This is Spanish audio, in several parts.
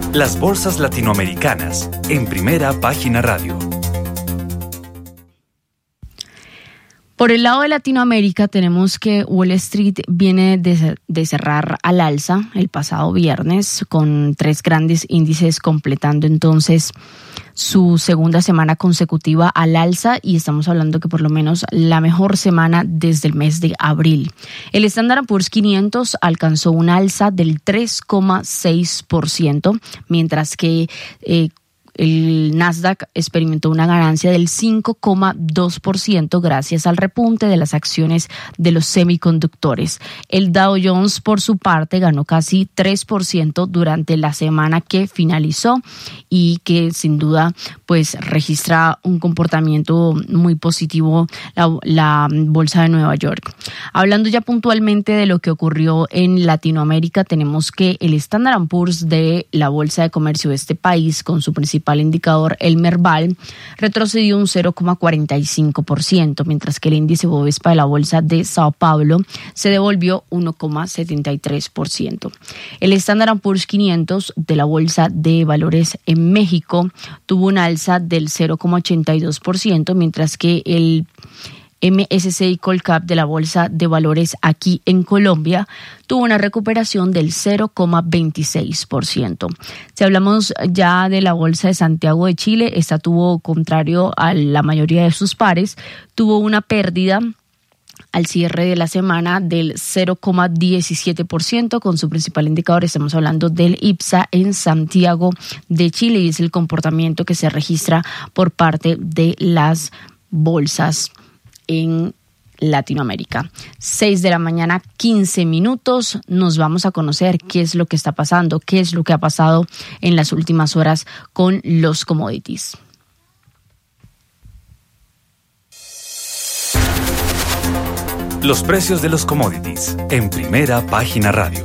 Las bolsas latinoamericanas en Primera Página Radio. Por el lado de Latinoamérica tenemos que Wall Street viene de cerrar al alza el pasado viernes con 3 grandes índices completando entonces su segunda semana consecutiva al alza y estamos hablando que por lo menos la mejor semana desde el mes de abril. El Standard & Poor's 500 alcanzó un alza del 3,6%, mientras que el Nasdaq experimentó una ganancia del 5,2% gracias al repunte de las acciones de los semiconductores. El Dow Jones, por su parte, ganó casi 3% durante la semana que finalizó y que sin duda pues registra un comportamiento muy positivo la bolsa de Nueva York. Hablando ya puntualmente de lo que ocurrió en Latinoamérica, tenemos que el Standard & Poor's de la Bolsa de Comercio de este país, con su principal indicador, el Merval, retrocedió un 0,45%, mientras que el índice Bovespa de la Bolsa de Sao Paulo se devolvió 1,73%. El Standard & Poor's 500 de la Bolsa de Valores en México tuvo un alza del 0,82%, mientras que el MSCI Colcap de la Bolsa de Valores aquí en Colombia tuvo una recuperación del 0,26%. Si hablamos ya de la Bolsa de Santiago de Chile, esta tuvo, contrario a la mayoría de sus pares, tuvo una pérdida al cierre de la semana del 0,17%, con su principal indicador estamos hablando del IPSA en Santiago de Chile, y es el comportamiento que se registra por parte de las bolsas en Latinoamérica. 6 de la mañana, 15 minutos. Nos vamos a conocer qué es lo que está pasando, qué es lo que ha pasado en las últimas horas con los commodities. Los precios de los commodities en Primera Página Radio.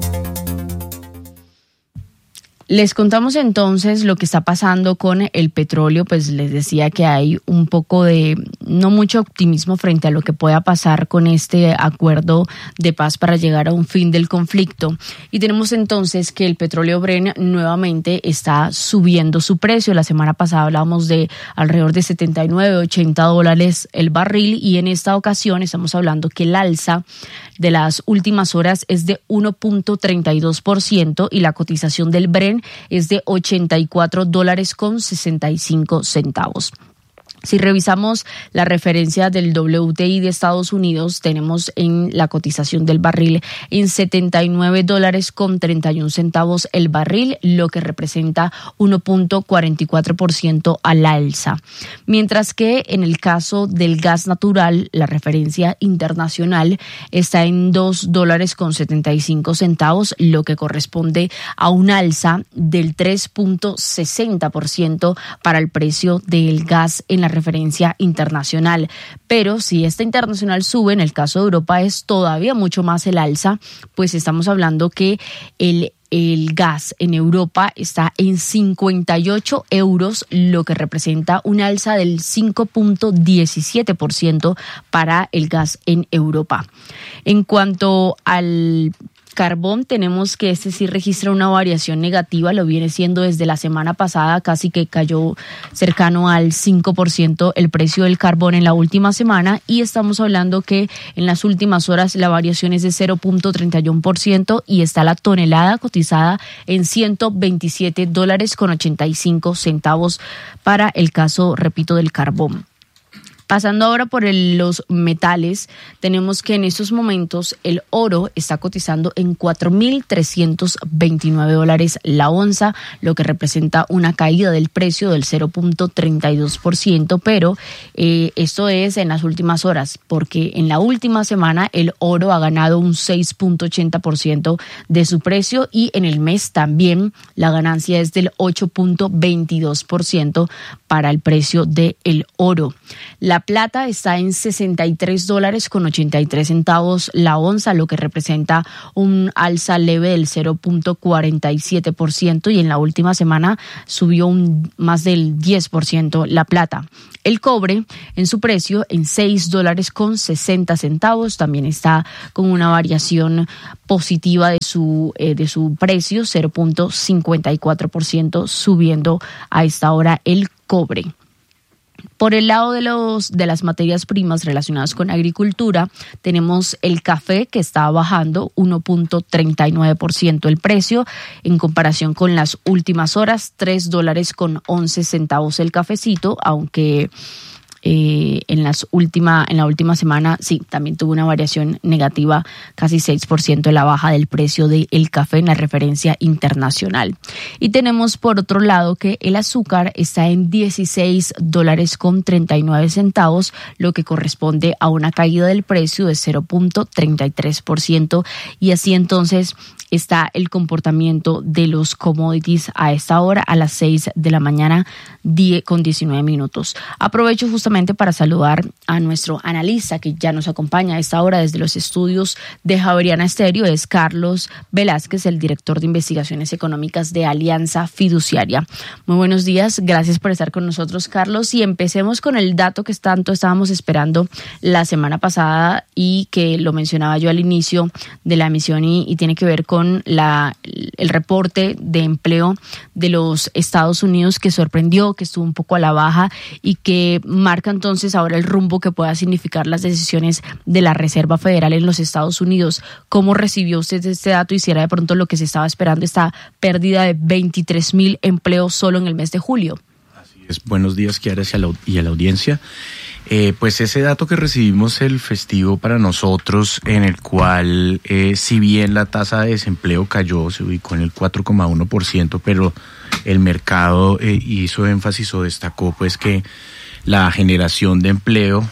Les contamos entonces lo que está pasando con el petróleo. Pues les decía que hay un poco de, no mucho optimismo frente a lo que pueda pasar con este acuerdo de paz para llegar a un fin del conflicto. Y tenemos entonces que el petróleo Brent nuevamente está subiendo su precio. La semana pasada hablábamos de alrededor de $79-80 el barril, y en esta ocasión estamos hablando que el alza de las últimas horas es de 1,32% y la cotización del Brent es de $84.65. Si revisamos la referencia del WTI de Estados Unidos, tenemos en la cotización del barril en $79.31 el barril, lo que representa 1,44% al alza. Mientras que en el caso del gas natural, la referencia internacional está en $2.75, lo que corresponde a un alza del 3,60% para el precio del gas en la referencia internacional. Pero si esta internacional sube, en el caso de Europa es todavía mucho más el alza, pues estamos hablando que el gas en Europa está en 58 euros, lo que representa un alza del 5,17% para el gas en Europa. En cuanto al carbón, tenemos que este sí registra una variación negativa, lo viene siendo desde la semana pasada, casi que cayó cercano al 5% el precio del carbón en la última semana, y estamos hablando que en las últimas horas la variación es de 0,31% y está la tonelada cotizada en $127.85 para el caso, repito, del carbón. Pasando ahora por los metales, tenemos que en estos momentos el oro está cotizando en $4,329 la onza, lo que representa una caída del precio del 0,32%, pero esto es en las últimas horas, porque en la última semana el oro ha ganado un 6,80% de su precio, y en el mes también la ganancia es del 8,22% para el precio del oro. La La plata está en $63.83 la onza, lo que representa un alza leve del 0.47%, y en la última semana subió más del 10% la plata. El cobre en su precio en $6.60, también está con una variación positiva de su precio, 0.54%, subiendo a esta hora el cobre. Por el lado de las materias primas relacionadas con agricultura, tenemos el café, que está bajando 1.39% el precio en comparación con las últimas horas, $3.11 el cafecito, aunque en la última semana sí, también tuvo una variación negativa, casi 6% la baja del precio del café en la referencia internacional. Y tenemos por otro lado que el azúcar está en $16.39, lo que corresponde a una caída del precio de 0.33%, y así entonces está el comportamiento de los commodities a esta hora, a las 6 de la mañana, 10:19. Aprovecho justamente para saludar a nuestro analista que ya nos acompaña a esta hora desde los estudios de Javeriana Estéreo. Es Carlos Velázquez, el director de investigaciones económicas de Alianza Fiduciaria. Muy buenos días, gracias por estar con nosotros, Carlos, y empecemos con el dato que tanto estábamos esperando la semana pasada y que lo mencionaba yo al inicio de la emisión, y tiene que ver con el reporte de empleo de los Estados Unidos, que sorprendió, que estuvo un poco a la baja y que marca entonces ahora el rumbo que pueda significar las decisiones de la Reserva Federal en los Estados Unidos. ¿Cómo recibió usted este dato y si era de pronto lo que se estaba esperando, esta pérdida de 23,000 empleos solo en el mes de julio? Así es. Buenos días, Kiara, y a la audiencia. Pues ese dato que recibimos el festivo para nosotros, en el cual si bien la tasa de desempleo cayó, se ubicó en el 4,1%, pero el mercado hizo énfasis o destacó pues que la generación de empleo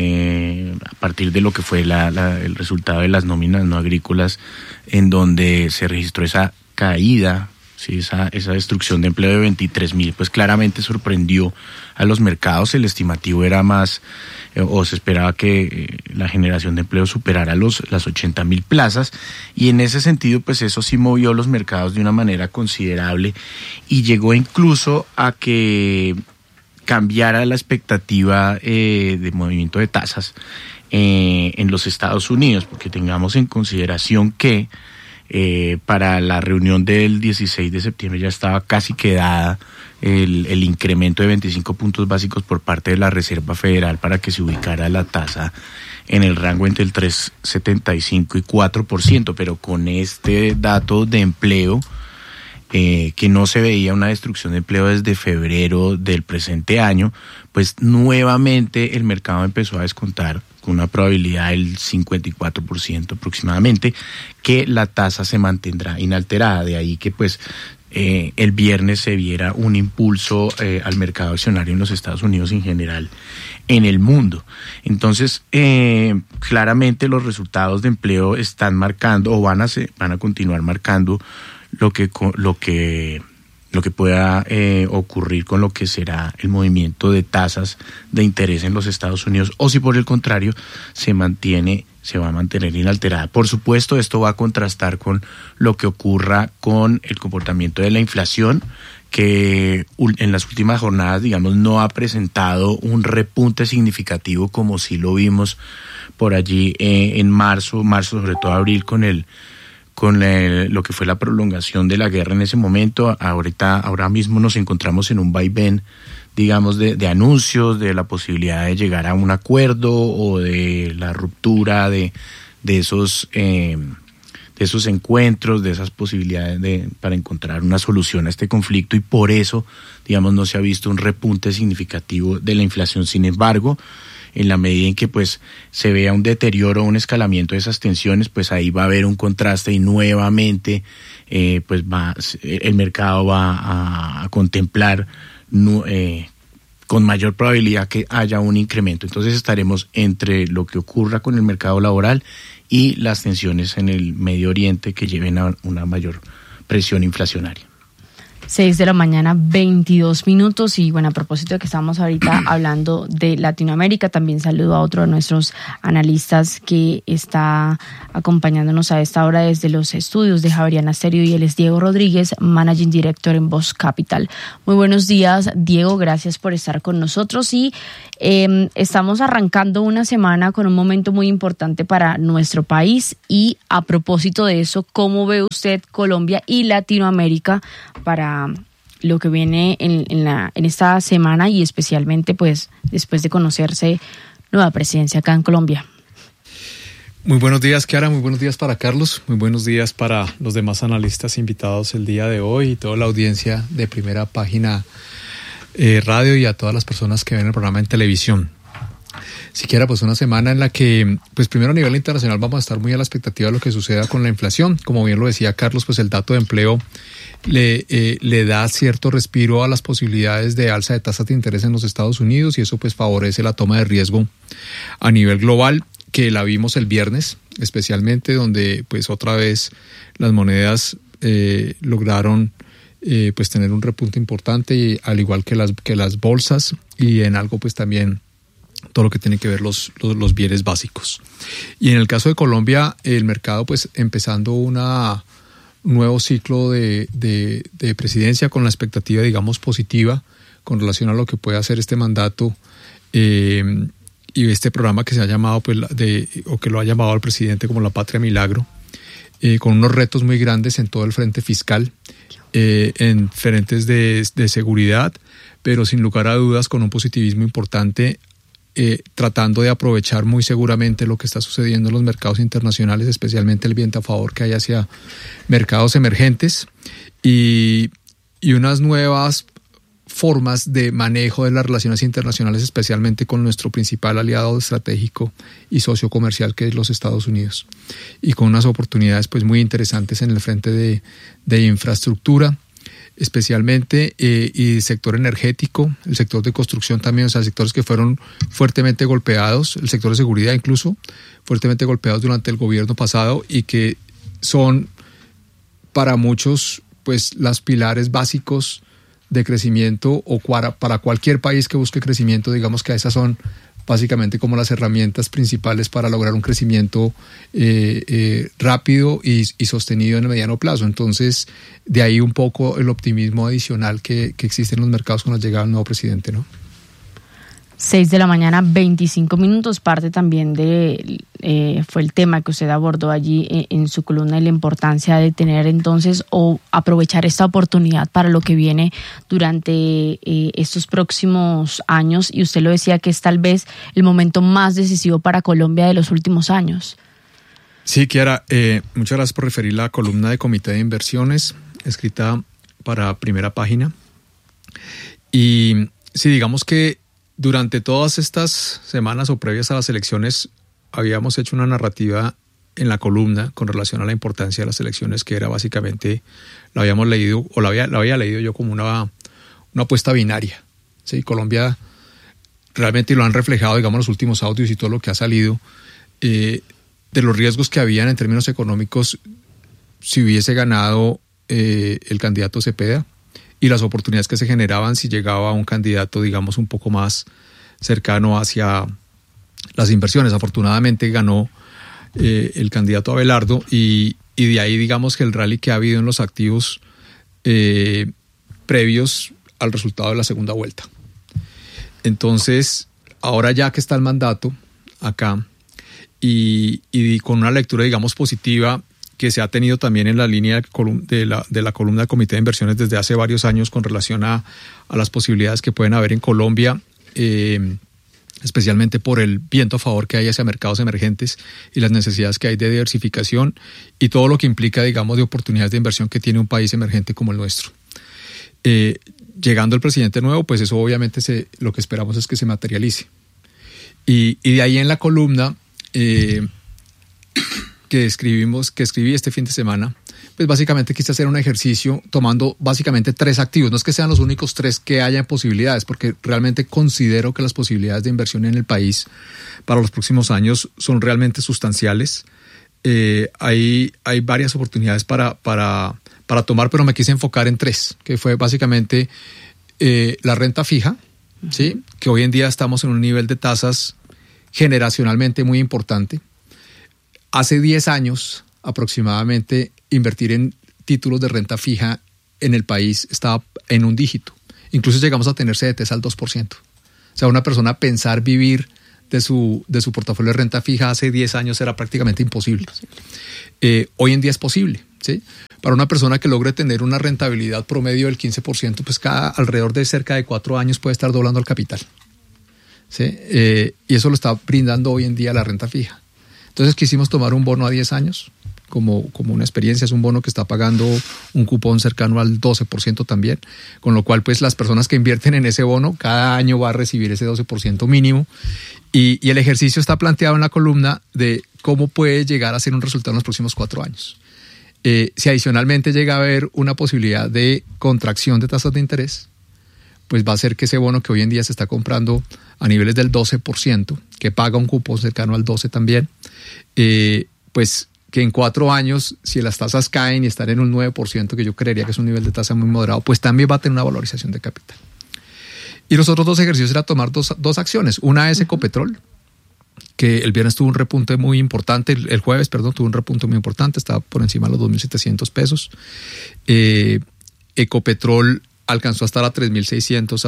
a partir de lo que fue el resultado de las nóminas no agrícolas, en donde se registró esa caída, sí, esa destrucción de empleo de 23,000, pues claramente sorprendió a los mercados. El estimativo era más, o se esperaba que la generación de empleo superara las 80,000 plazas, y en ese sentido pues eso sí movió los mercados de una manera considerable y llegó incluso a que cambiara la expectativa de movimiento de tasas en los Estados Unidos, porque tengamos en consideración que para la reunión del 16 de septiembre ya estaba casi quedada el incremento de 25 puntos básicos por parte de la Reserva Federal para que se ubicara la tasa en el rango entre el 3,75 y 4%, pero con este dato de empleo, que no se veía una destrucción de empleo desde febrero del presente año, pues nuevamente el mercado empezó a descontar con una probabilidad del 54% aproximadamente que la tasa se mantendrá inalterada. De ahí que pues el viernes se viera un impulso al mercado accionario en los Estados Unidos en general, en el mundo. Entonces, claramente los resultados de empleo están marcando o van a continuar marcando lo que pueda ocurrir con lo que será el movimiento de tasas de interés en los Estados Unidos, o si por el contrario se va a mantener inalterada. Por supuesto, esto va a contrastar con lo que ocurra con el comportamiento de la inflación, que en las últimas jornadas, digamos, no ha presentado un repunte significativo como sí lo vimos por allí en marzo, sobre todo abril, con lo que fue la prolongación de la guerra en ese momento. Ahora mismo nos encontramos en un vaivén, digamos, de anuncios, de la posibilidad de llegar a un acuerdo o de la ruptura de esos encuentros, de esas posibilidades para encontrar una solución a este conflicto, y por eso, digamos, no se ha visto un repunte significativo de la inflación. Sin embargo, en la medida en que pues se vea un deterioro, un escalamiento de esas tensiones, pues ahí va a haber un contraste y nuevamente pues el mercado va a contemplar con mayor probabilidad que haya un incremento. Entonces estaremos entre lo que ocurra con el mercado laboral y las tensiones en el Medio Oriente que lleven a una mayor presión inflacionaria. 6 de la mañana, 22 minutos. Y bueno, a propósito de que estamos ahorita hablando de Latinoamérica, también saludo a otro de nuestros analistas que está acompañándonos a esta hora desde los estudios de Javeriana Stereo, y él es Diego Rodríguez, Managing Director en Voz Capital. Muy buenos días, Diego, gracias por estar con nosotros. Y estamos arrancando una semana con un momento muy importante para nuestro país. Y a propósito de eso, ¿cómo ve usted Colombia y Latinoamérica para lo que viene en esta semana, y especialmente pues después de conocerse nueva presidencia acá en Colombia? Muy buenos días, Kiara, muy buenos días para Carlos, muy buenos días para los demás analistas invitados el día de hoy y toda la audiencia de Primera Página Radio, y a todas las personas que ven el programa en televisión. Siquiera pues una semana en la que, pues primero a nivel internacional vamos a estar muy a la expectativa de lo que suceda con la inflación. Como bien lo decía Carlos, pues el dato de empleo le da cierto respiro a las posibilidades de alza de tasas de interés en los Estados Unidos, y eso pues favorece la toma de riesgo a nivel global, que la vimos el viernes, especialmente donde pues otra vez las monedas lograron pues tener un repunte importante, y al igual que las bolsas, y en algo pues también todo lo que tiene que ver los bienes básicos. Y en el caso de Colombia, el mercado pues empezando un nuevo ciclo de presidencia con la expectativa, digamos, positiva con relación a lo que puede hacer este mandato y este programa que se ha llamado pues o que lo ha llamado el presidente como la Patria Milagro, con unos retos muy grandes en todo el frente fiscal, en frentes de seguridad, pero sin lugar a dudas con un positivismo importante, tratando de aprovechar muy seguramente lo que está sucediendo en los mercados internacionales, especialmente el viento a favor que hay hacia mercados emergentes, y unas nuevas formas de manejo de las relaciones internacionales, especialmente con nuestro principal aliado estratégico y socio comercial, que es los Estados Unidos, y con unas oportunidades pues muy interesantes en el frente de infraestructura, especialmente, y sector energético, el sector de construcción también, o sea, sectores que fueron fuertemente golpeados, el sector de seguridad incluso, fuertemente golpeados durante el gobierno pasado, y que son para muchos pues los pilares básicos de crecimiento, o para cualquier país que busque crecimiento. Digamos que esas son básicamente como las herramientas principales para lograr un crecimiento rápido y sostenido en el mediano plazo. Entonces, de ahí un poco el optimismo adicional que existe en los mercados con la llegada del nuevo presidente, ¿no? 6 de la mañana, 25 minutos. Parte también fue el tema que usted abordó allí en su columna, y la importancia de tener entonces o aprovechar esta oportunidad para lo que viene durante estos próximos años. Y usted lo decía, que es tal vez el momento más decisivo para Colombia de los últimos años. Sí, Kiara, muchas gracias por referir la columna de Comité de Inversiones, escrita para Primera Página. Y sí, digamos que durante todas estas semanas o previas a las elecciones habíamos hecho una narrativa en la columna con relación a la importancia de las elecciones, que era básicamente, la habíamos leído, o la había leído yo como una apuesta binaria. ¿Sí? Colombia realmente lo han reflejado, digamos, los últimos audios y todo lo que ha salido, de los riesgos que habían en términos económicos si hubiese ganado el candidato Cepeda, y las oportunidades que se generaban si llegaba un candidato, digamos, un poco más cercano hacia las inversiones. Afortunadamente ganó el candidato Abelardo, y de ahí, digamos, que el rally que ha habido en los activos previos al resultado de la segunda vuelta. Entonces, ahora ya que está el mandato acá, y con una lectura, digamos, positiva, que se ha tenido también en la línea de la columna del Comité de Inversiones desde hace varios años con relación a las posibilidades que pueden haber en Colombia, especialmente por el viento a favor que hay hacia mercados emergentes y las necesidades que hay de diversificación y todo lo que implica, digamos, de oportunidades de inversión que tiene un país emergente como el nuestro. Llegando el presidente nuevo, pues eso obviamente lo que esperamos es que se materialice. Y de ahí en la columna que escribí este fin de semana, pues básicamente quise hacer un ejercicio tomando básicamente 3 activos. No es que sean los únicos 3 que hayan posibilidades, porque realmente considero que las posibilidades de inversión en el país para los próximos años son realmente sustanciales. hay varias oportunidades para tomar, pero me quise enfocar en 3, que fue básicamente la renta fija, ¿sí? Que hoy en día estamos en un nivel de tasas generacionalmente muy importante. Hace 10 años aproximadamente invertir en títulos de renta fija en el país estaba en un dígito. Incluso llegamos a tener CDTs al 2%. O sea, una persona pensar vivir de su portafolio de renta fija hace 10 años era prácticamente imposible. Hoy en día es posible, ¿sí? Para una persona que logre tener una rentabilidad promedio del 15%, pues alrededor de cerca de 4 años puede estar doblando el capital, ¿sí? Y eso lo está brindando hoy en día la renta fija. Entonces quisimos tomar un bono a 10 años como una experiencia. Es un bono que está pagando un cupón cercano al 12% también, con lo cual pues las personas que invierten en ese bono cada año va a recibir ese 12% mínimo, y el ejercicio está planteado en la columna de cómo puede llegar a ser un resultado en los próximos 4 años. Si adicionalmente llega a haber una posibilidad de contracción de tasas de interés, pues va a ser que ese bono que hoy en día se está comprando a niveles del 12%, que paga un cupón cercano al 12% también, pues que en 4 años, si las tasas caen y están en un 9%, que yo creería que es un nivel de tasa muy moderado, pues también va a tener una valorización de capital. Y los otros 2 ejercicios era tomar dos acciones. Una es Ecopetrol, que el viernes tuvo un repunte muy importante, el jueves, perdón, tuvo un repunte muy importante, estaba por encima de los 2.700 pesos. Ecopetrol alcanzó a estar a 3.600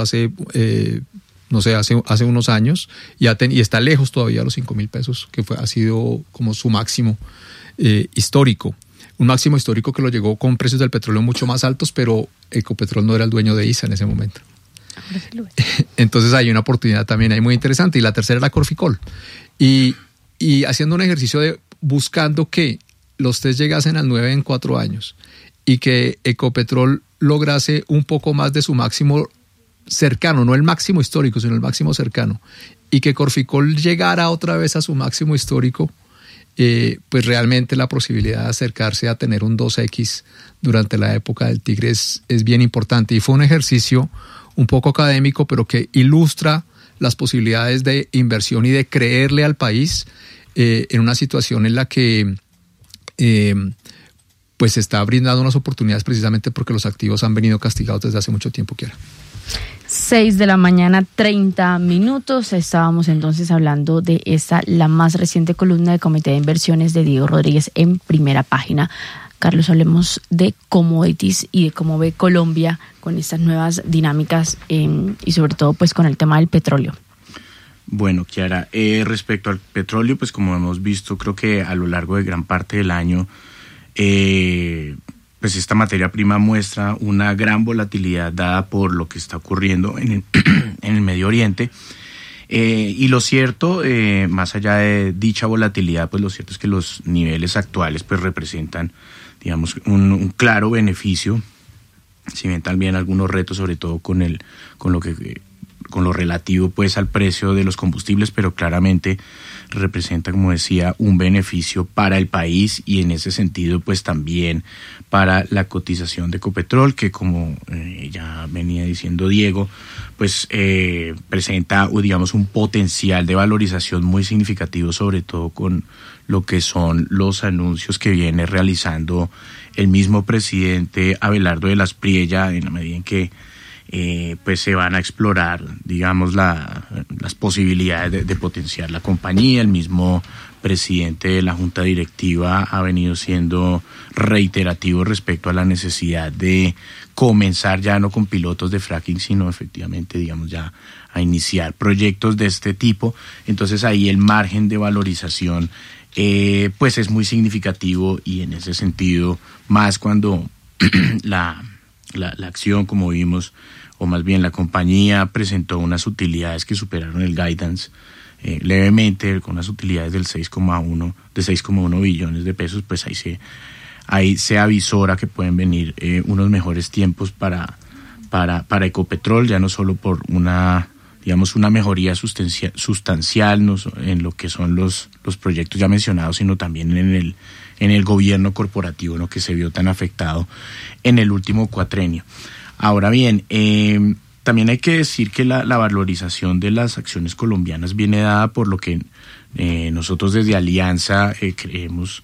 hace unos años, y está lejos todavía de los 5.000 pesos, que ha sido como su máximo histórico. Un máximo histórico que lo llegó con precios del petróleo mucho más altos, pero Ecopetrol no era el dueño de ISA en ese momento. Entonces hay una oportunidad también ahí muy interesante. Y la tercera era Corficol. Y haciendo un ejercicio de buscando que los test llegasen al 9 en 4 años y que Ecopetrol lograse un poco más de su máximo cercano, no el máximo histórico, sino el máximo cercano, y que Corficol llegara otra vez a su máximo histórico, pues realmente la posibilidad de acercarse a tener un 2X durante la época del tigre es bien importante. Y fue un ejercicio un poco académico, pero que ilustra las posibilidades de inversión y de creerle al país en una situación en la que pues se está brindando unas oportunidades precisamente porque los activos han venido castigados desde hace mucho tiempo, Kiara. 6:30 a.m. Estábamos entonces hablando de la más reciente columna del Comité de Inversiones de Diego Rodríguez en Primera Página. Carlos, hablemos de commodities y de cómo ve Colombia con estas nuevas dinámicas y sobre todo pues con el tema del petróleo. Bueno, Kiara, respecto al petróleo, pues como hemos visto, creo que a lo largo de gran parte del año, pues esta materia prima muestra una gran volatilidad dada por lo que está ocurriendo en el Medio Oriente. Y lo cierto, más allá de dicha volatilidad, pues lo cierto es que los niveles actuales pues representan, digamos, un claro beneficio, si bien también algunos retos, sobre todo con lo relativo pues al precio de los combustibles, pero claramente representa, como decía, un beneficio para el país y en ese sentido pues también para la cotización de Ecopetrol, que como ya venía diciendo Diego, pues presenta, digamos, un potencial de valorización muy significativo, sobre todo con lo que son los anuncios que viene realizando el mismo presidente Abelardo de las Priella, en la medida en que pues se van a explorar, digamos, las posibilidades de potenciar la compañía. El mismo presidente de la Junta Directiva ha venido siendo reiterativo respecto a la necesidad de comenzar ya no con pilotos de fracking, sino efectivamente, digamos, ya a iniciar proyectos de este tipo. Entonces ahí el margen de valorización pues es muy significativo, y en ese sentido, más cuando la acción, como vimos, o más bien la compañía presentó unas utilidades que superaron el guidance levemente, con unas utilidades de 6,1 billones de pesos, pues ahí se avisora que pueden venir unos mejores tiempos para Ecopetrol, ya no solo por una mejoría sustancial en lo que son los proyectos ya mencionados, sino también en el gobierno corporativo, ¿no?, que se vio tan afectado en el último cuatrenio. Ahora bien, también hay que decir que la valorización de las acciones colombianas viene dada por lo que nosotros desde Alianza creemos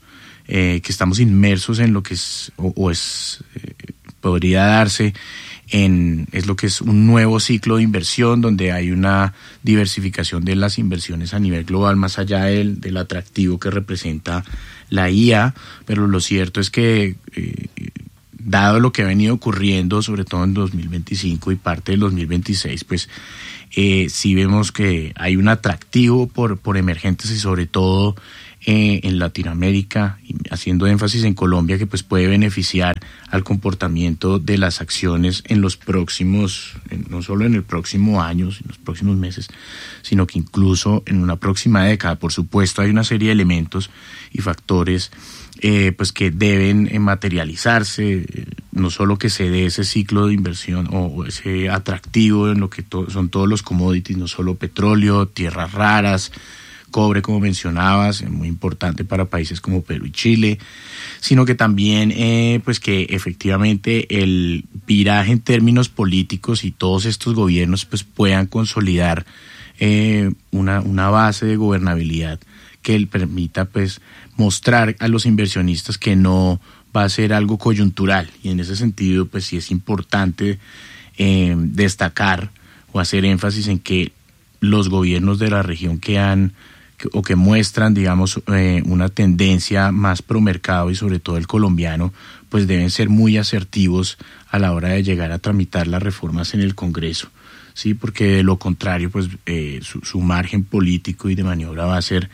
que estamos inmersos en lo que es, podría darse es lo que es un nuevo ciclo de inversión, donde hay una diversificación de las inversiones a nivel global, más allá del atractivo que representa la IA, pero lo cierto es que dado lo que ha venido ocurriendo, sobre todo en 2025 y parte del 2026, pues sí vemos que hay un atractivo por emergentes y sobre todo en Latinoamérica, haciendo énfasis en Colombia, que pues puede beneficiar al comportamiento de las acciones en los próximos, no solo en el próximo año, en los próximos meses, sino que incluso en una próxima década. Por supuesto, hay una serie de elementos y factores pues que deben materializarse, no solo que se dé ese ciclo de inversión o ese atractivo en lo que son todos los commodities, no solo petróleo, tierras raras, cobre, como mencionabas, muy importante para países como Perú y Chile, sino que también pues que efectivamente el viraje en términos políticos y todos estos gobiernos pues puedan consolidar una base de gobernabilidad que le permita pues mostrar a los inversionistas que no va a ser algo coyuntural, y en ese sentido pues sí es importante destacar o hacer énfasis en que los gobiernos de la región que muestran, digamos, una tendencia más pro mercado, y sobre todo el colombiano, pues deben ser muy asertivos a la hora de llegar a tramitar las reformas en el Congreso, sí, porque de lo contrario, pues su margen político y de maniobra va a ser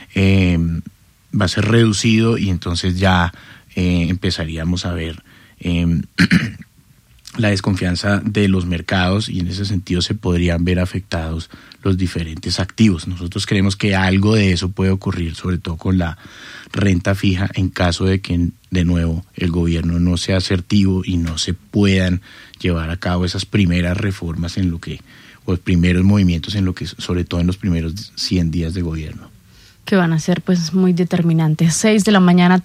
reducido, y entonces ya empezaríamos a ver la desconfianza de los mercados, y en ese sentido se podrían ver afectados los diferentes activos. Nosotros creemos que algo de eso puede ocurrir, sobre todo con la renta fija, en caso de que de nuevo el gobierno no sea asertivo y no se puedan llevar a cabo esas primeras reformas o primeros movimientos sobre todo en los primeros 100 días de gobierno, que van a ser pues muy determinantes. 6 de la mañana,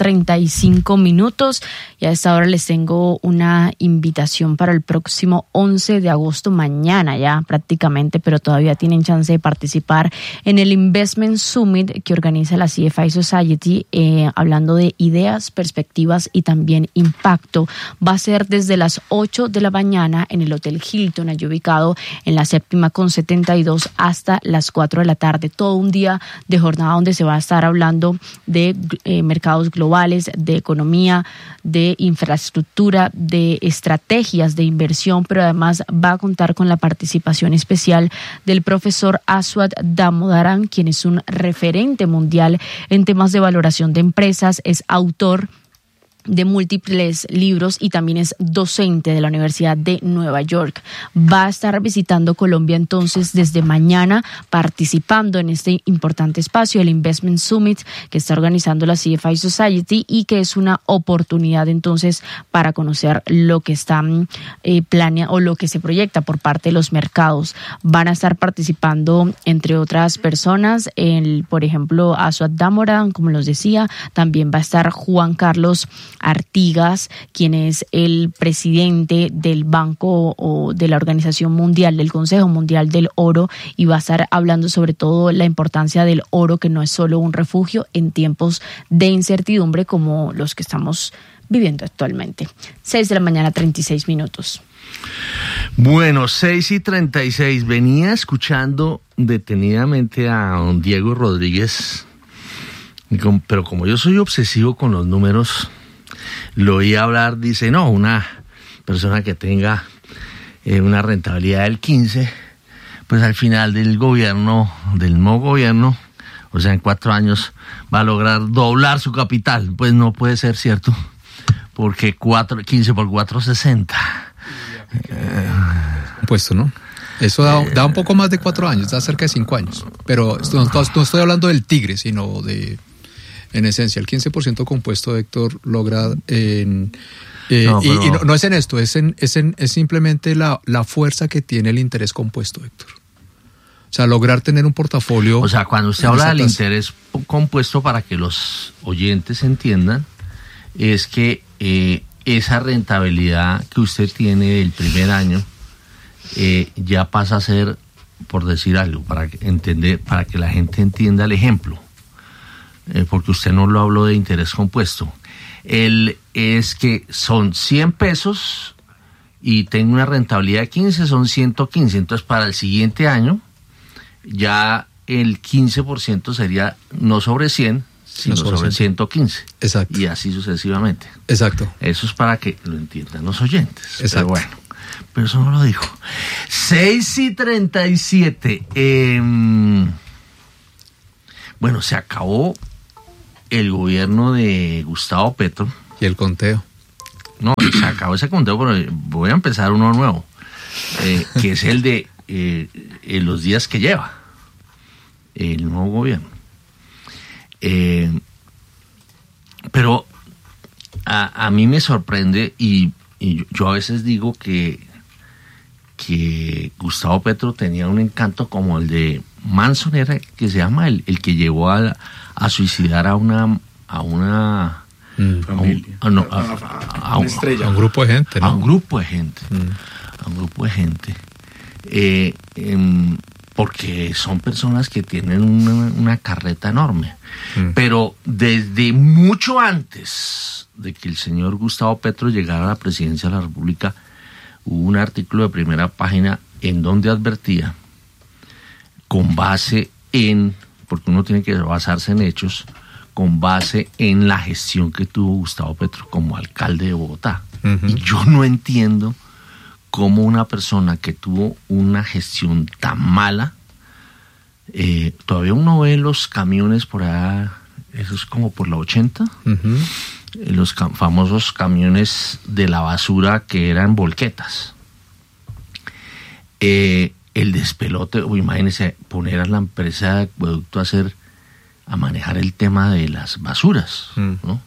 35 minutos, y a esta hora les tengo una invitación para el próximo 11 de agosto, mañana ya prácticamente, pero todavía tienen chance de participar en el Investment Summit que organiza la CFI Society, hablando de ideas, perspectivas y también impacto. Va a ser desde las 8 de la mañana en el Hotel Hilton, allí ubicado en la 7ª con 72, hasta las 4 de la tarde. Todo un día de jornada donde se va a estar hablando de mercados globales, de economía, de infraestructura, de estrategias de inversión, pero además va a contar con la participación especial del profesor Aswad Damodaran, quien es un referente mundial en temas de valoración de empresas, es autor de múltiples libros y también es docente de la Universidad de Nueva York. Va a estar visitando Colombia entonces desde mañana, participando en este importante espacio, el Investment Summit, que está organizando la CFI Society, y que es una oportunidad entonces para conocer lo que están planeando o lo que se proyecta por parte de los mercados. Van a estar participando, entre otras personas, por ejemplo, Aswad Damodaran, como los decía. También va a estar Juan Carlos Artigas, quien es el presidente del Banco o de la Organización Mundial, del Consejo Mundial del Oro, y va a estar hablando sobre todo la importancia del oro, que no es solo un refugio en tiempos de incertidumbre como los que estamos viviendo actualmente. 6 de la mañana, 36 minutos. Bueno, 6:36. Venía escuchando detenidamente a don Diego Rodríguez, pero como yo soy obsesivo con los números, lo oí hablar. Dice, no, una persona que tenga una rentabilidad del 15, pues al final del nuevo gobierno, o sea, en 4 años, va a lograr doblar su capital. Pues no puede ser cierto, porque 15 por 4, 60. Puesto, ¿no? Eso da un poco más de 4 años, da cerca de 5 años. Pero no estoy hablando del tigre, sino en esencia, el 15% compuesto, Héctor, logra no es en esto, es simplemente la fuerza que tiene el interés compuesto, Héctor. O sea, lograr tener un portafolio. O sea, cuando usted habla del interés compuesto, para que los oyentes entiendan, es que esa rentabilidad que usted tiene del primer año ya pasa a ser, por decir algo, para que la gente entienda el ejemplo. porque usted no lo habló de interés compuesto. Es que son 100 pesos y tengo una rentabilidad de 15, son 115. Entonces, para el siguiente año, ya el 15% sería no sobre 100, sino sobre 115. Exacto. Y así sucesivamente. Exacto. Eso es para que lo entiendan los oyentes. Exacto. Pero bueno, pero eso no lo dijo. 6:37. Bueno, se acabó el gobierno de Gustavo Petro. Y el conteo. No, se acabó ese conteo, pero voy a empezar uno nuevo, que es el de los días que lleva el nuevo gobierno. Pero a mí me sorprende y yo a veces digo que Gustavo Petro tenía un encanto como el de Manson, era que se llama el que llevó a suicidar a una familia. A una estrella. A un grupo de gente, ¿no? A un grupo de gente. A un grupo de gente. Porque son personas que tienen una carreta enorme. Pero desde mucho antes de que el señor Gustavo Petro llegara a la presidencia de la República, hubo un artículo de primera página en donde advertía, con base en, porque uno tiene que basarse en hechos, con base en la gestión que tuvo Gustavo Petro como alcalde de Bogotá. Y yo no entiendo cómo una persona que tuvo una gestión tan mala, todavía uno ve los camiones por allá, eso es como por la 80, los famosos camiones de la basura que eran volquetas. El despelote, imagínense poner a la empresa de acueducto a manejar el tema de las basuras, ¿no?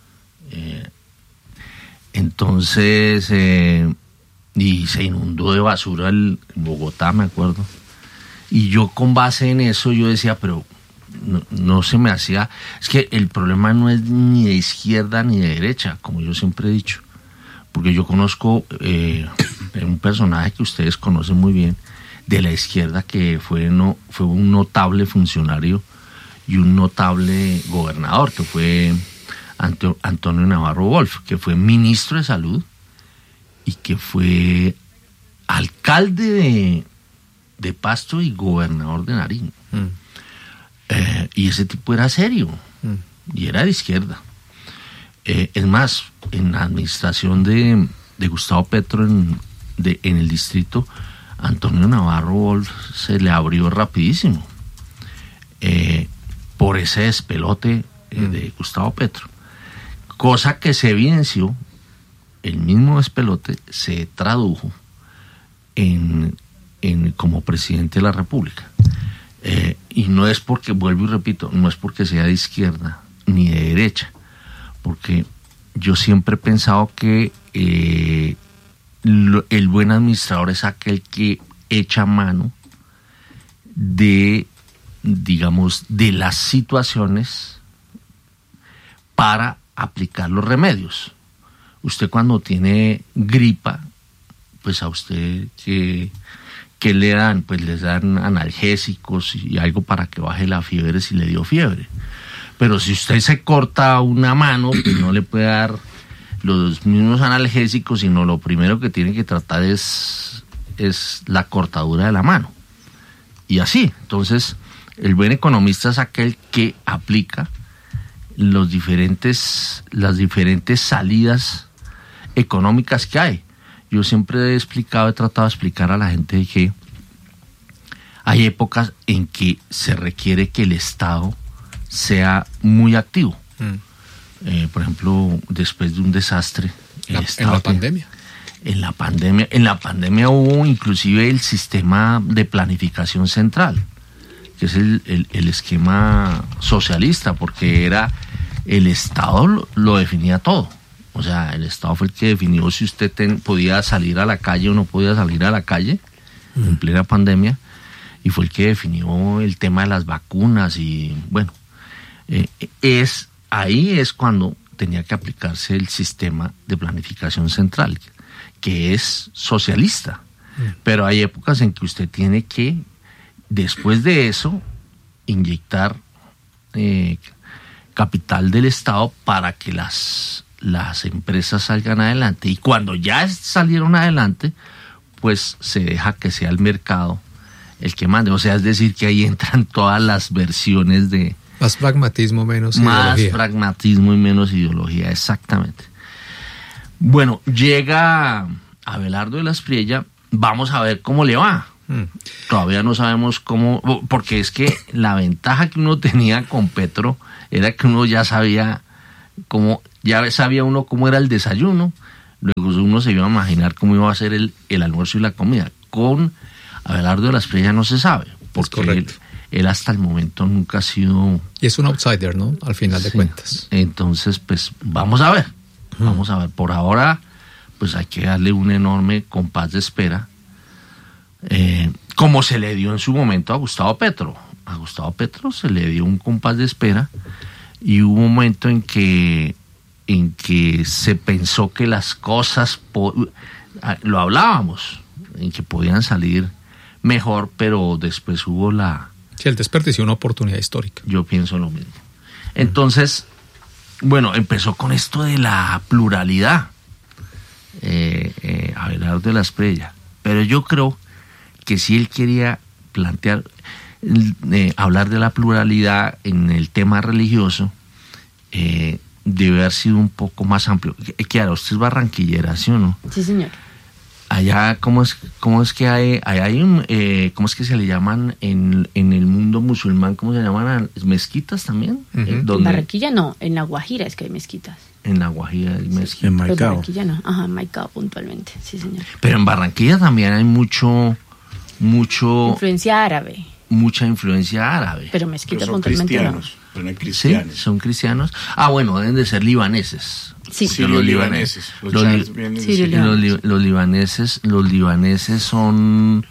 Entonces, y se inundó de basura en Bogotá, me acuerdo. Y yo con base en eso, yo decía, pero no se me hacía... Es que el problema no es ni de izquierda ni de derecha, como yo siempre he dicho. Porque yo conozco un personaje que ustedes conocen muy bien, de la izquierda, que fue un notable funcionario y un notable gobernador, que fue Antonio Navarro Wolf, que fue ministro de Salud y que fue alcalde de Pasto y gobernador de Nariño. Y ese tipo era serio y era de izquierda. Es más, en la administración de Gustavo Petro en el distrito, Antonio Navarro Wolf se le abrió rapidísimo por ese despelote de Gustavo Petro, cosa que se evidenció, el mismo despelote se tradujo en como presidente de la República. Y no es porque, vuelvo y repito, no es porque sea de izquierda ni de derecha, porque yo siempre he pensado que el buen administrador es aquel que echa mano de, digamos, de las situaciones para aplicar los remedios. Usted cuando tiene gripa, pues a usted ¿qué le dan? Pues les dan analgésicos y algo para que baje la fiebre si le dio fiebre. Pero si usted se corta una mano, pues no le puede dar los mismos analgésicos, sino lo primero que tiene que tratar es la cortadura de la mano. Y así, entonces, el buen economista es aquel que aplica las diferentes salidas económicas que hay. Yo siempre he tratado de explicar a la gente que hay épocas en que se requiere que el Estado sea muy activo. Por ejemplo, después de un desastre, el Estado... En la pandemia. En la pandemia hubo inclusive el sistema de planificación central, que es el esquema socialista, porque era el Estado lo definía todo. O sea, el Estado fue el que definió si usted podía salir a la calle o no podía salir a la calle en plena pandemia, y fue el que definió el tema de las vacunas. Y bueno, ahí es cuando tenía que aplicarse el sistema de planificación central, que es socialista. Pero hay épocas en que usted tiene que, después de eso, inyectar capital del Estado para que las empresas salgan adelante. Y cuando ya salieron adelante, pues se deja que sea el mercado el que mande. O sea, es decir, que ahí entran todas las versiones de... Más pragmatismo, menos más ideología. pragmatismo y menos ideología, exactamente. Bueno, llega Abelardo de la Espriella, vamos a ver cómo le va. Todavía no sabemos cómo, porque es que la ventaja que uno tenía con Petro era que uno ya sabía cómo, ya sabía uno cómo era el desayuno, luego uno se iba a imaginar cómo iba a ser el almuerzo y la comida. Con Abelardo de la Espriella no se sabe, porque él hasta el momento nunca ha sido... Y es un outsider, ¿no? Al final de cuentas. Entonces, pues vamos a ver. Vamos a ver. Por ahora, pues hay que darle un enorme compás de espera, como se le dio en su momento a Gustavo Petro. A Gustavo Petro se le dio un compás de espera y hubo un momento en que se pensó que las cosas, lo hablábamos, en que podían salir mejor, pero después hubo Sí, él desperdició una oportunidad histórica. Yo pienso lo mismo. Entonces, bueno, empezó con esto de la pluralidad, Abelardo de la Espriella, pero yo creo que si él quería plantear, hablar de la pluralidad en el tema religioso, debe haber sido un poco más amplio. Claro, usted es barranquillera, ¿sí o no? Sí, señor. Allá, ¿cómo es que hay un, cómo es que se le llaman en el mundo musulmán, cómo se llaman? ¿Mezquitas también? En Barranquilla no, en La Guajira es que hay mezquitas. En La Guajira hay mezquitas. Sí, en Barranquilla no, ajá, en Maicao puntualmente, sí señor. Pero en Barranquilla también hay mucha influencia árabe. Mucha influencia árabe. Pero mezquitas puntualmente no. Son cristianos. Sí, son cristianos. Ah, bueno, deben de ser libaneses. Sí, los libaneses. Los libaneses son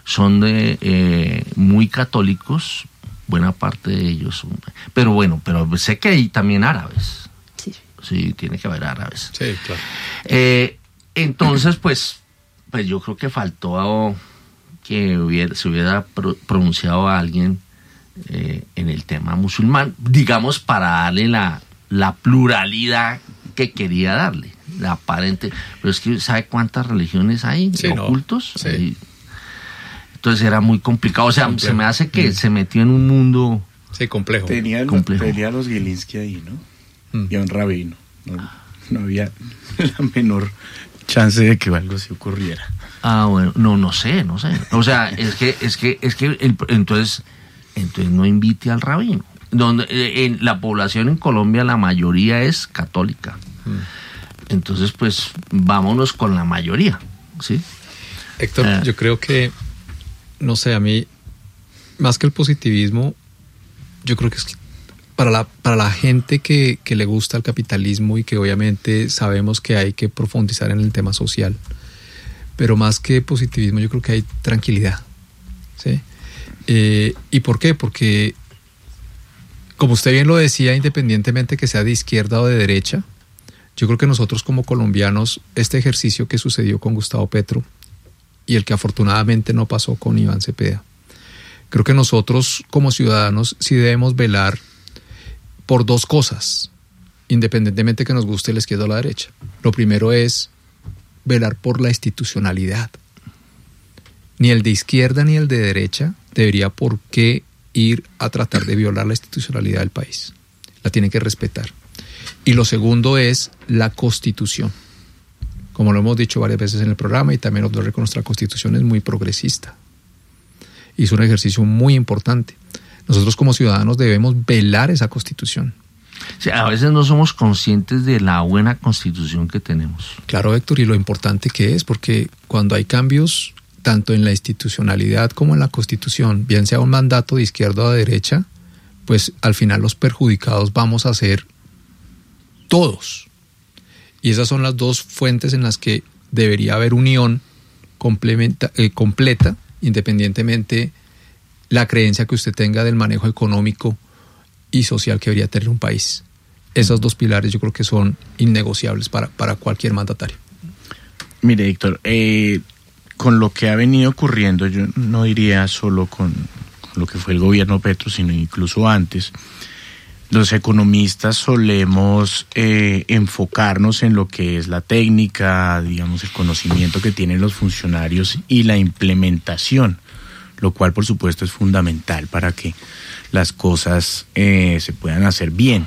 muy católicos, buena parte de ellos son, pero sé que hay también árabes. Sí, tiene que haber árabes. Sí, claro. Entonces, pues yo creo que faltó que se hubiera pronunciado a alguien en el tema musulmán, digamos, para darle la pluralidad que quería darle, la aparente. Pero es que ¿sabe cuántas religiones hay ocultos? No. Sí. Entonces era muy complicado. O sea, complejo. Se me hace que se metió en un mundo complejo. Tenía los Gilinski ahí, ¿no? Y a un rabino. No había la menor chance de que algo se ocurriera. Ah, bueno, no sé. O sea, es que entonces no invite al rabino. Donde en la población en Colombia la mayoría es católica. Entonces, pues vámonos con la mayoría, ¿sí? Héctor, yo creo que, no sé, a mí, más que el positivismo, yo creo que es para la gente que le gusta el capitalismo y que obviamente sabemos que hay que profundizar en el tema social, pero más que positivismo yo creo que hay tranquilidad, ¿sí? ¿Y por qué? Porque, como usted bien lo decía, independientemente que sea de izquierda o de derecha, yo creo que nosotros como colombianos, este ejercicio que sucedió con Gustavo Petro y el que afortunadamente no pasó con Iván Cepeda, creo que nosotros como ciudadanos sí debemos velar por dos cosas, independientemente que nos guste la izquierda o la derecha. Lo primero es velar por la institucionalidad. Ni el de izquierda ni el de derecha debería por qué ir a tratar de violar la institucionalidad del país. La tiene que respetar. Y lo segundo es la Constitución. Como lo hemos dicho varias veces en el programa y también nosotros que nuestra Constitución es muy progresista. Y es un ejercicio muy importante. Nosotros como ciudadanos debemos velar esa Constitución. Sí, a veces no somos conscientes de la buena Constitución que tenemos. Claro, Héctor, y lo importante que es, porque cuando hay cambios tanto en la institucionalidad como en la Constitución, bien sea un mandato de izquierda o de derecha, pues al final los perjudicados vamos a ser todos. Y esas son las dos fuentes en las que debería haber unión completa, independientemente la creencia que usted tenga del manejo económico y social que debería tener un país. Esos dos pilares yo creo que son innegociables para cualquier mandatario. Mire, Héctor, con lo que ha venido ocurriendo, yo no diría solo con lo que fue el gobierno Petro, sino incluso antes, los economistas solemos enfocarnos en lo que es la técnica, digamos, el conocimiento que tienen los funcionarios y la implementación, lo cual por supuesto es fundamental para que las cosas se puedan hacer bien.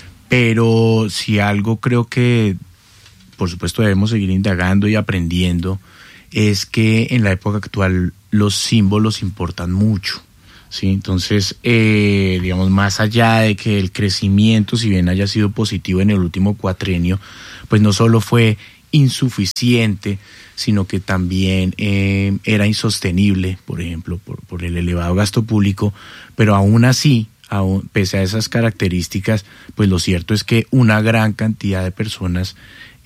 Pero si algo creo que por supuesto debemos seguir indagando y aprendiendo es que en la época actual los símbolos importan mucho. Sí, entonces, digamos, más allá de que el crecimiento, si bien haya sido positivo en el último cuatrenio, pues no solo fue insuficiente, sino que también era insostenible, por ejemplo, por el elevado gasto público, pero aún así, pese a esas características, pues lo cierto es que una gran cantidad de personas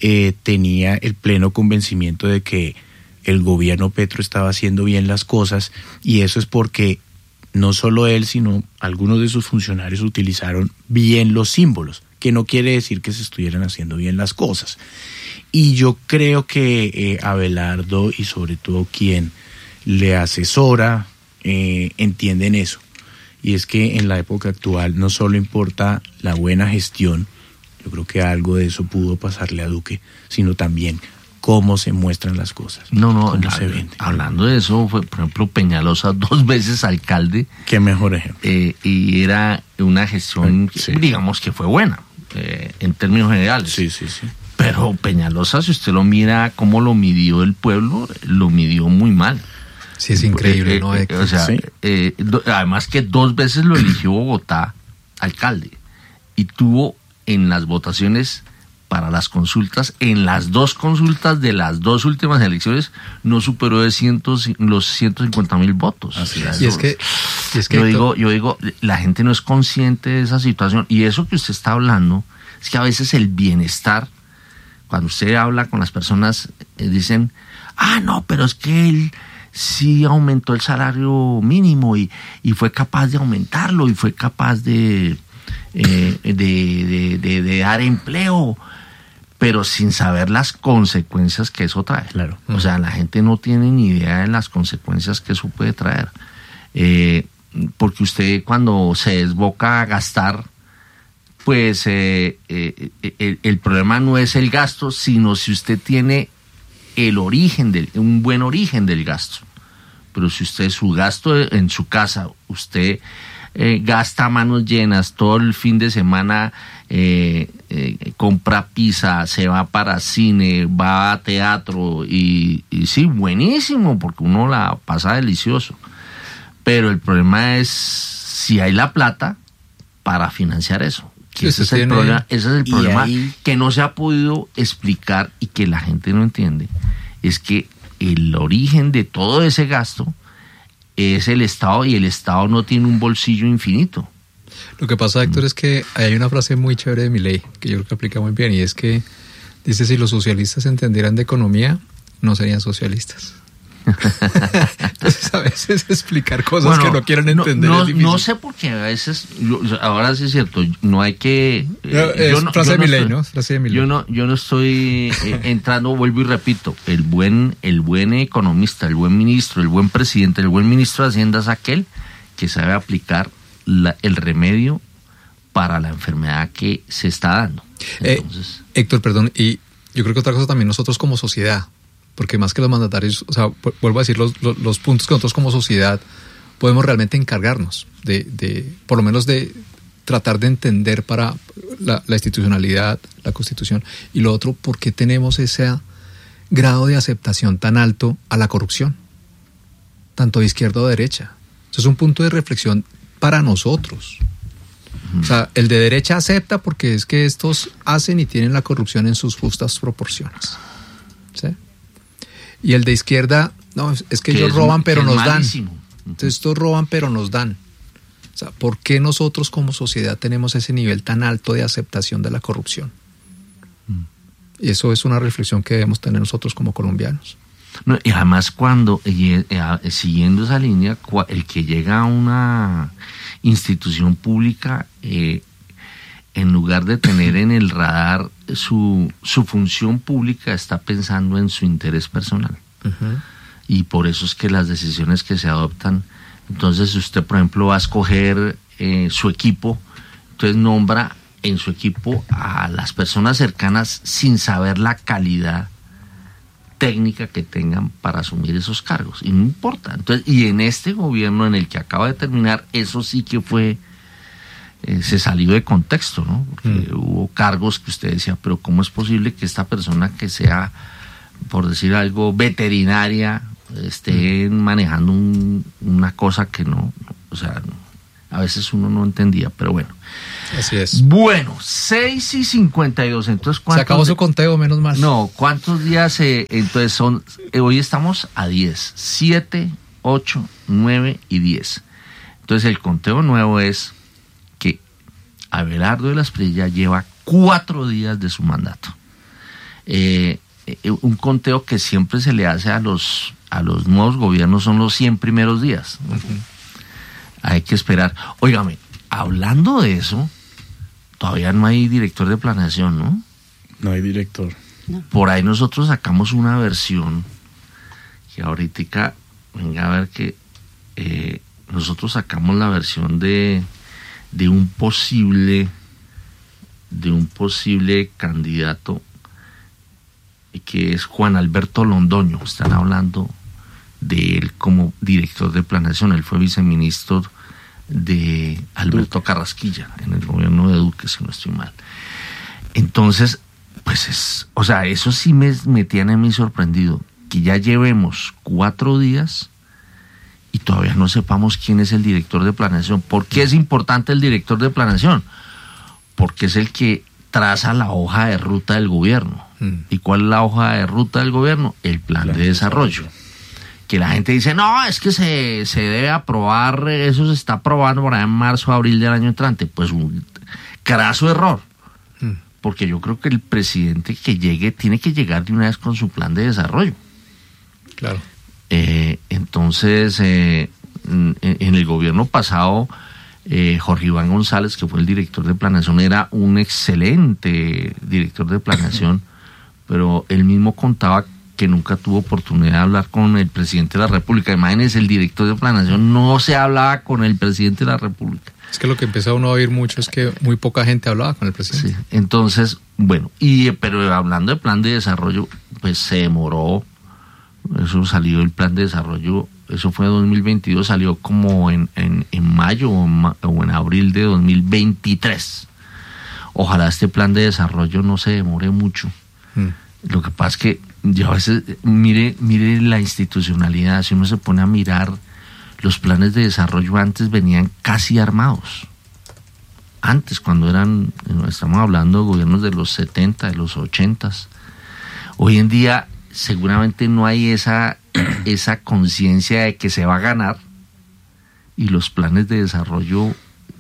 tenía el pleno convencimiento de que el gobierno Petro estaba haciendo bien las cosas, y eso es porque no solo él, sino algunos de sus funcionarios utilizaron bien los símbolos, que no quiere decir que se estuvieran haciendo bien las cosas. Y yo creo que Abelardo y sobre todo quien le asesora entienden eso. Y es que en la época actual no solo importa la buena gestión, yo creo que algo de eso pudo pasarle a Duque, sino también cómo se muestran las cosas. Cómo se vende. Hablando de eso, fue, por ejemplo, Peñalosa 2 veces alcalde. Qué mejor ejemplo. Y era una gestión, digamos, que fue buena, en términos generales. Sí. Pero Peñalosa, si usted lo mira cómo lo midió el pueblo, lo midió muy mal. Sí, es increíble, ¿no? O sea, sí. Además que 2 veces lo eligió Bogotá alcalde. Y tuvo en las votaciones para las consultas, en las 2 consultas de las 2 últimas elecciones, no superó de los 150,000 votos. Así es. Y es que yo digo, la gente no es consciente de esa situación. Y eso que usted está hablando, es que a veces el bienestar, cuando usted habla con las personas, dicen, no, pero es que él sí aumentó el salario mínimo y fue capaz de aumentarlo y fue capaz de dar empleo, pero sin saber las consecuencias que eso trae. Claro. O sea, la gente no tiene ni idea de las consecuencias que eso puede traer. Porque usted cuando se desboca a gastar, pues el problema no es el gasto, sino si usted tiene un buen origen del gasto. Pero si usted su gasto en su casa, usted gasta a manos llenas todo el fin de semana, compra pizza, se va para cine, va a teatro y sí, buenísimo, porque uno la pasa delicioso. Pero el problema es si hay la plata para financiar eso. Ese es el problema que no se ha podido explicar y que la gente no entiende. Es que el origen de todo ese gasto es el Estado, y el Estado no tiene un bolsillo infinito. Lo que pasa, Héctor, es que hay una frase muy chévere de Milei que yo creo que aplica muy bien, y es que dice: si los socialistas entendieran de economía, no serían socialistas. Entonces, a veces explicar cosas que no quieren entender es difícil. No sé por qué a veces, ahora sí es cierto, no hay que... frase de Milei, ¿no? Frase de Milei. Yo no estoy entrando, vuelvo y repito, el buen economista, el buen ministro, el buen presidente, el buen ministro de Hacienda es aquel que sabe aplicar el remedio para la enfermedad que se está dando. Entonces, Héctor, perdón, y yo creo que otra cosa también nosotros como sociedad, porque más que los mandatarios, o sea, vuelvo a decir los puntos que nosotros como sociedad podemos realmente encargarnos de por lo menos de tratar de entender para la institucionalidad, la Constitución, y lo otro, ¿por qué tenemos ese grado de aceptación tan alto a la corrupción? Tanto de izquierda o de derecha. Eso es un punto de reflexión para nosotros. O sea, el de derecha acepta porque es que estos hacen y tienen la corrupción en sus justas proporciones. ¿Sí? Y el de izquierda, no, es que ellos roban pero nos dan. Entonces estos roban pero nos dan. O sea, ¿por qué nosotros como sociedad tenemos ese nivel tan alto de aceptación de la corrupción? Y eso es una reflexión que debemos tener nosotros como colombianos. No, y además siguiendo esa línea, el que llega a una institución pública, en lugar de tener en el radar su función pública, está pensando en su interés personal. Uh-huh. Y por eso es que las decisiones que se adoptan, entonces usted, por ejemplo, va a escoger su equipo, entonces nombra en su equipo a las personas cercanas sin saber la calidad técnica que tengan para asumir esos cargos, y no importa. Entonces, y en este gobierno en el que acaba de terminar, eso sí que fue, se salió de contexto, ¿no? Porque hubo cargos que usted decía, pero ¿cómo es posible que esta persona que sea, por decir algo, veterinaria, esté manejando una cosa que no, o sea, a veces uno no entendía, pero bueno. Así es. Bueno, 6:52, entonces ¿cuántos? Se acabó su conteo, menos mal. No, ¿cuántos días? Entonces son, hoy estamos a 10, 7, 8, 9 y 10. Entonces el conteo nuevo es que Abelardo de la Espriella lleva 4 días de su mandato. Un conteo que siempre se le hace a los nuevos gobiernos son los 100 primeros días. Hay que esperar. Óigame, hablando de eso, todavía no hay director de planeación, ¿no? No hay director. No. Por ahí nosotros sacamos una versión que ahorita, venga a ver que nosotros sacamos la versión de un posible candidato, que es Juan Alberto Londoño. Están hablando de él como director de planeación. Él fue viceministro de Alberto Carrasquilla en el gobierno de Duque, si no estoy mal. Entonces, pues eso sí me tiene a mí sorprendido, que ya llevemos 4 días y todavía no sepamos quién es el director de planeación. ¿Por qué es importante el director de planeación? Porque es el que traza la hoja de ruta del gobierno. ¿Y cuál es la hoja de ruta del gobierno? El plan de desarrollo. Que la gente dice, no, es que se debe aprobar, eso se está aprobando por ahí en marzo, abril del año entrante. Pues un craso error. Porque yo creo que el presidente que llegue tiene que llegar de una vez con su plan de desarrollo. Claro. Entonces, en el gobierno pasado, Jorge Iván González, que fue el director de planeación, era un excelente director de planeación, pero él mismo contaba que nunca tuvo oportunidad de hablar con el presidente de la República. Imagínense, el director de planeación no se hablaba con el presidente de la República. Es que lo que empieza uno a oír mucho es que muy poca gente hablaba con el presidente. Sí, entonces, bueno, pero hablando de plan de desarrollo, pues se demoró. Eso salió el plan de desarrollo, eso fue 2022, salió como en mayo o en abril de 2023. Ojalá este plan de desarrollo no se demore mucho. Lo que pasa es que yo a veces, mire la institucionalidad, si uno se pone a mirar, los planes de desarrollo antes venían casi armados. Antes, cuando estamos hablando de gobiernos de los 70, de los 80. Hoy en día seguramente no hay esa conciencia de que se va a ganar, y los planes de desarrollo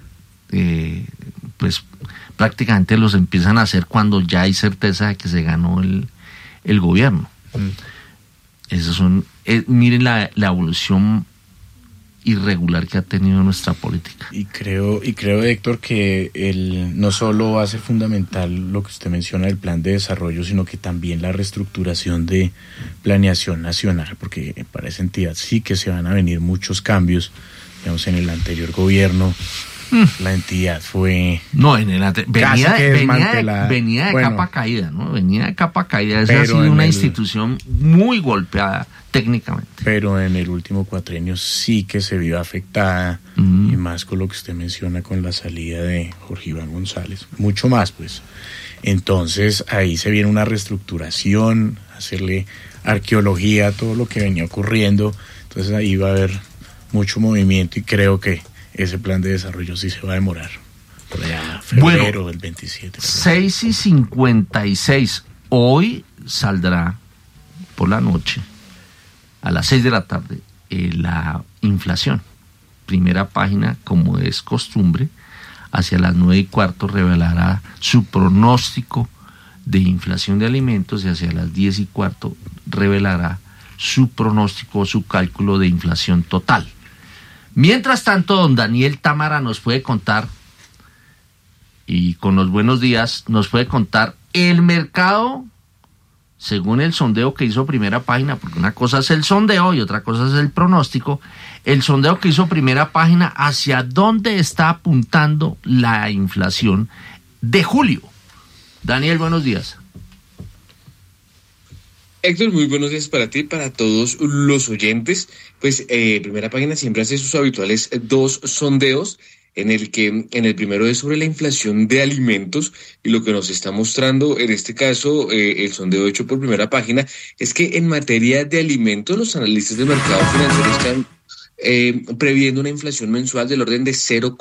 pues prácticamente los empiezan a hacer cuando ya hay certeza de que se ganó el gobierno. Esos son, miren la evolución irregular que ha tenido nuestra política. Y creo, Héctor, que no solo va a ser fundamental lo que usted menciona del plan de desarrollo, sino que también la reestructuración de planeación nacional, porque para esa entidad sí que se van a venir muchos cambios. Digamos, en el anterior gobierno la entidad fue... No, en el venía de bueno, capa caída, ¿no? Venía de capa caída. Esa ha sido una institución muy golpeada técnicamente. Pero en el último cuatrenio sí que se vio afectada, y más con lo que usted menciona con la salida de Jorge Iván González. Mucho más, pues. Entonces, ahí se viene una reestructuración, hacerle arqueología a todo lo que venía ocurriendo. Entonces, ahí va a haber mucho movimiento, y creo que ese plan de desarrollo sí se va a demorar. Por allá, febrero del 27. 6:56. Hoy saldrá por la noche, a las 6 de la tarde, la inflación. Primera página, como es costumbre, hacia las 9:15 revelará su pronóstico de inflación de alimentos, y hacia las 10:15 revelará su pronóstico o su cálculo de inflación total. Mientras tanto, don Daniel Támara nos puede contar, y con los buenos días, nos puede contar el mercado según el sondeo que hizo Primera Página, porque una cosa es el sondeo y otra cosa es el pronóstico, el sondeo que hizo Primera Página hacia dónde está apuntando la inflación de julio. Daniel, buenos días. Héctor, muy buenos días para ti y para todos los oyentes. Pues Primera Página siempre hace sus habituales 2 sondeos, en el que en el primero es sobre la inflación de alimentos, y lo que nos está mostrando en este caso el sondeo hecho por Primera Página es que en materia de alimentos los analistas del mercado financiero están previendo una inflación mensual del orden de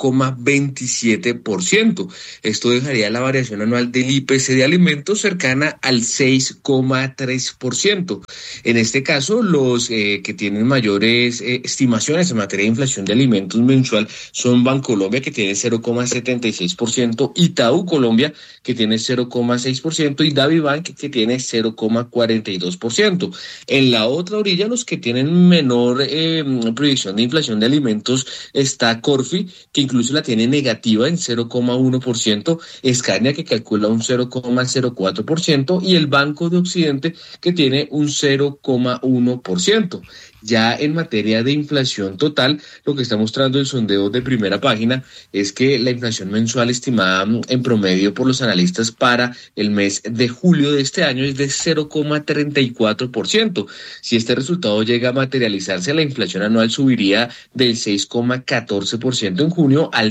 0,27%. Esto dejaría la variación anual del IPC de alimentos cercana al 6,3%. En este caso, los que tienen mayores estimaciones en materia de inflación de alimentos mensual son Bancolombia, que tiene 0,76%, Itaú Colombia, que tiene 0,6%, y DaviBank, que tiene 0,42%. En la otra orilla, los que tienen menor proyección de inflación de alimentos está Corfi, que incluso la tiene negativa en 0,1%, Scania, que calcula un 0,04%, y el Banco de Occidente, que tiene un 0,1%. Ya en materia de inflación total, lo que está mostrando el sondeo de Primera Página es que la inflación mensual estimada en promedio por los analistas para el mes de julio de este año es de 0,34%. Si este resultado llega a materializarse, la inflación anual subiría del 6,14% en junio al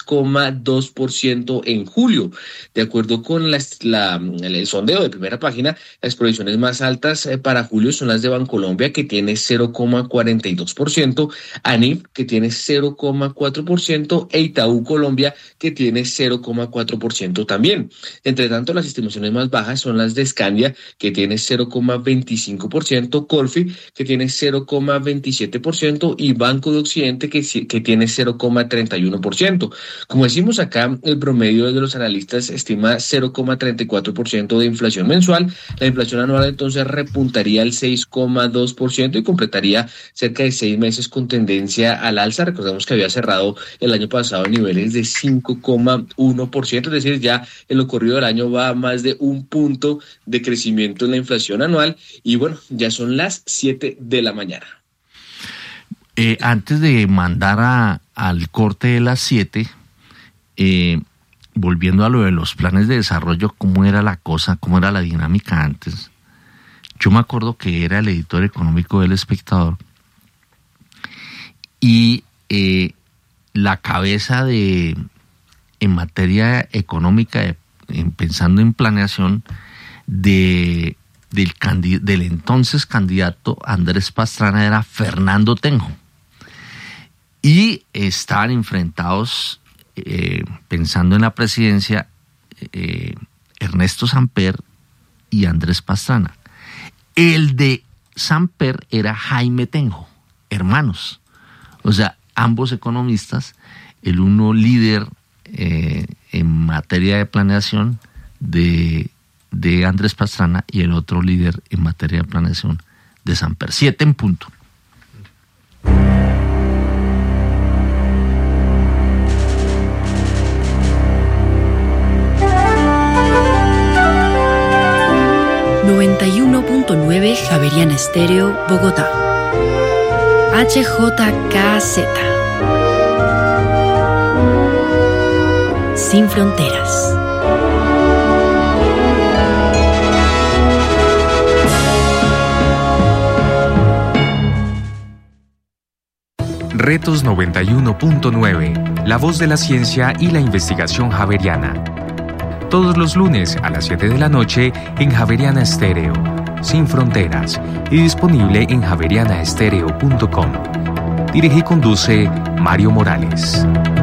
6,2% en julio. De acuerdo con el sondeo de Primera Página, las proyecciones más altas para julio son las de Bancolombia, que tiene 0,42%, ANIF, que tiene 0,4%, e Itaú Colombia, que tiene 0,4% también. Entre tanto, las estimaciones más bajas son las de Scandia, que tiene 0,25%, Corfi, que tiene 0,27%, y Banco de Occidente, que tiene 0,31%. Como decimos acá, el promedio de los analistas estima 0,34% de inflación mensual. La inflación anual entonces repuntaría al 6,2% y completaría cerca de 6 meses con tendencia al alza. Recordemos que había cerrado el año pasado en niveles de 5,1%, es decir, ya en lo corrido del año va a más de 1 punto de crecimiento en la inflación anual. Y bueno, ya son las 7 de la mañana. Antes de mandar al corte de las 7, volviendo a lo de los planes de desarrollo, ¿cómo era la cosa, cómo era la dinámica antes? Yo me acuerdo que era el editor económico del Espectador y la cabeza en materia económica, pensando en planeación, del entonces candidato Andrés Pastrana era Fernando Tenjo. Y estaban enfrentados, pensando en la presidencia, Ernesto Samper y Andrés Pastrana. El de Samper era Jaime Tenjo, hermanos. O sea, ambos economistas, el uno líder en materia de planeación de Andrés Pastrana y el otro líder en materia de planeación de Samper. 7 en punto. Javeriana Estéreo, Bogotá. HJKZ. Sin fronteras. Retos 91.9, la voz de la ciencia y la investigación javeriana. Todos los lunes a las 7 de la noche en Javeriana Estéreo, Sin Fronteras, y disponible en javerianaestereo.com. Dirige y conduce Mario Morales.